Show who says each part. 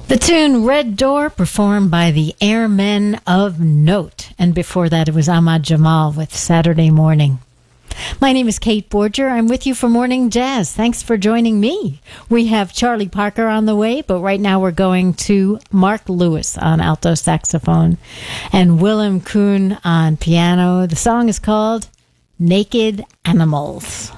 Speaker 1: The tune Red Door, performed by the Airmen of Note. And before that, it was Ahmad Jamal with Saturday Morning. My name is Kate Borger. I'm with you for Morning Jazz. Thanks for joining me. We have Charlie Parker on the way, but right now we're going to Mark Lewis on alto saxophone and Willem Kuhn on piano. The song is called Naked Animals.